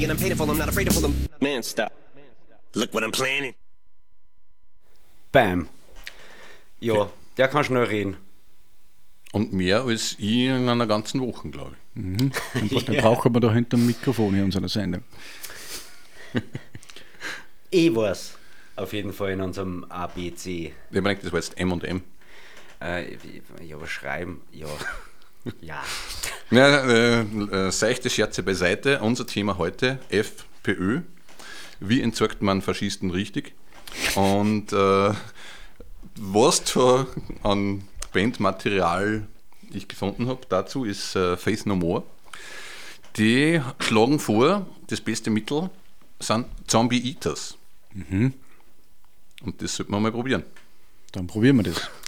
And I'm painful, I'm not afraid to pull them. Man, stop. Look what I'm planning. Bam. Ja, der kann schnell reden. Und mehr als ich in einer ganzen Woche, glaube ich. Den brauchen wir da hinter dem Mikrofon hier in unserer Sendung. Ich weiß auf jeden Fall in unserem ABC. Ich denke, das war jetzt M&M. Ja, aber schreiben, ja. Ja. Ja, seichte Scherze beiseite. Unser Thema heute, FPÖ. Wie entsorgt man Faschisten richtig? Und was da an Bandmaterial ich gefunden habe dazu, ist Faith No More. Die schlagen vor, das beste Mittel sind Zombie Eaters. Und das sollte man mal probieren. Dann probieren wir das.